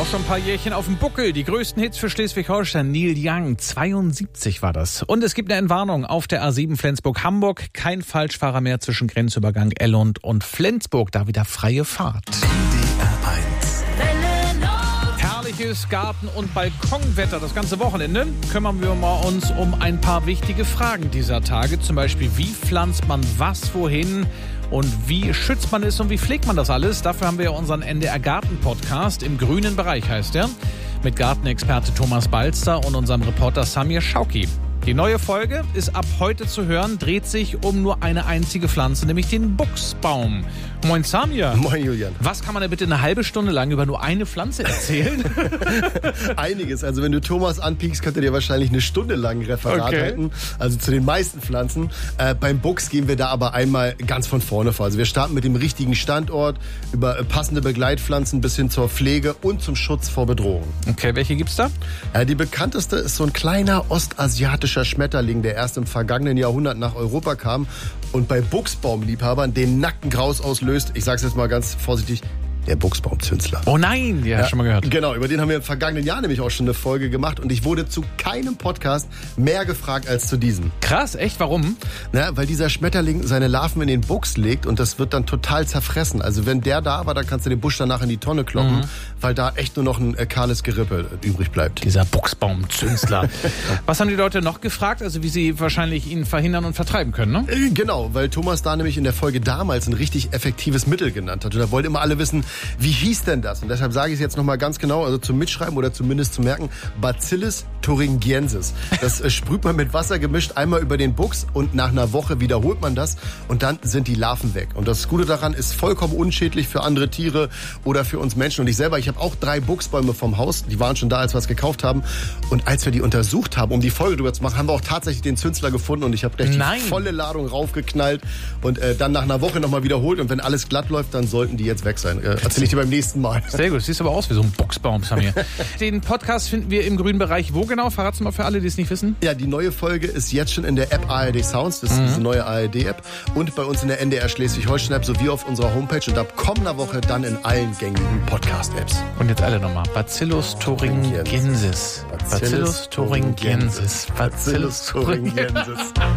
schon ein paar Jährchen auf dem Buckel. Die größten Hits für Schleswig-Holstein. Neil Young, 72 war das. Und es gibt eine Entwarnung auf der A7 Flensburg-Hamburg. Kein Falschfahrer mehr zwischen Grenzübergang Ellund und Flensburg. Da wieder freie Fahrt. Herrliches Garten- und Balkonwetter das ganze Wochenende. Kümmern wir uns um ein paar wichtige Fragen dieser Tage. Zum Beispiel, wie pflanzt man was wohin? Und wie schützt man es und wie pflegt man das alles? Dafür haben wir ja unseren NDR Garten-Podcast. Im grünen Bereich heißt er. Mit Gartenexperte Thomas Balzer und unserem Reporter Samir Schauki. Die neue Folge ist ab heute zu hören, dreht sich um nur eine einzige Pflanze, nämlich den Buchsbaum. Moin Samir. Moin Julian. Was kann man denn bitte eine halbe Stunde lang über nur eine Pflanze erzählen? Einiges. Also wenn du Thomas anpiekst, könnt ihr dir wahrscheinlich eine Stunde lang ein Referat halten. Also zu den meisten Pflanzen. Beim Buchs gehen wir da aber einmal ganz von vorne vor. Also wir starten mit dem richtigen Standort, über passende Begleitpflanzen bis hin zur Pflege und zum Schutz vor Bedrohungen. Okay, welche gibt's da? Die bekannteste ist so ein kleiner ostasiatischer Schmetterling, der erst im vergangenen Jahrhundert nach Europa kam und bei Buchsbaumliebhabern den nackten Graus auslöst. Ich sag's jetzt mal ganz vorsichtig. Der Buchsbaumzünsler. Oh nein, ja, schon mal gehört. Genau, über den haben wir im vergangenen Jahr nämlich auch schon eine Folge gemacht und ich wurde zu keinem Podcast mehr gefragt als zu diesem. Krass, echt? Warum? Weil dieser Schmetterling seine Larven in den Buchs legt und das wird dann total zerfressen. Also wenn der da war, dann kannst du den Busch danach in die Tonne kloppen, weil da echt nur noch ein kahles Gerippe übrig bleibt. Dieser Buchsbaumzünsler. Was haben die Leute noch gefragt? Also wie sie wahrscheinlich ihn verhindern und vertreiben können, ne? Genau, weil Thomas da nämlich in der Folge damals ein richtig effektives Mittel genannt hat. Und da wollten immer alle wissen, wie hieß denn das? Und deshalb sage ich es jetzt nochmal ganz genau, also zum Mitschreiben oder zumindest zu merken, Bacillus thuringiensis. Das sprüht man mit Wasser gemischt einmal über den Buchs und nach einer Woche wiederholt man das und dann sind die Larven weg. Und das Gute daran ist vollkommen unschädlich für andere Tiere oder für uns Menschen. Und ich selber, ich habe auch 3 Buchsbäume vom Haus, die waren schon da, als wir es gekauft haben. Und als wir die untersucht haben, um die Folge drüber zu machen, haben wir auch tatsächlich den Zünsler gefunden und ich habe gleich die volle Ladung raufgeknallt und dann nach einer Woche nochmal wiederholt. Und wenn alles glatt läuft, dann sollten die jetzt weg sein. Erzähle ich dir beim nächsten Mal. Sehr gut, siehst aber aus wie so ein Buchsbaum, Samir. Den Podcast finden wir im grünen Bereich. Wo genau? Verrat's mal für alle, die es nicht wissen. Ja, die neue Folge ist jetzt schon in der App ARD Sounds. Das ist diese neue ARD-App. Und bei uns in der NDR Schleswig-Holstein-App sowie auf unserer Homepage. Und ab kommender Woche dann in allen gängigen Podcast-Apps. Und jetzt alle nochmal. Bacillus thuringiensis. Bacillus thuringiensis. Bacillus thuringiensis.